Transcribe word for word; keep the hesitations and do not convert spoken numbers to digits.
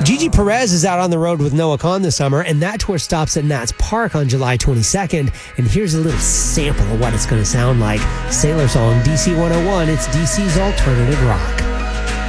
Gigi Perez is out on the road with Noah Kahan this summer, and that tour stops at Nats Park on July twenty-second. And here's a little sample of what it's going to sound like. Sailor Song, D C one oh one. It's D C's alternative rock.